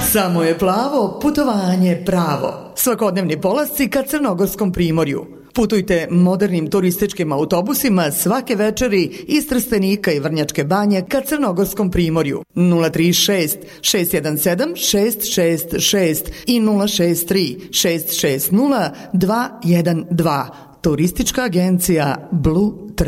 Samo je plavo, putovanje pravo. Svakodnevni polasci ka Crnogorskom primorju. Putujte modernim turističkim autobusima svake večeri iz Trstenika i Vrnjačke Banje ka Crnogorskom primorju. 036 617 666 i 063 660 212. Turistička agencija Blue Travel.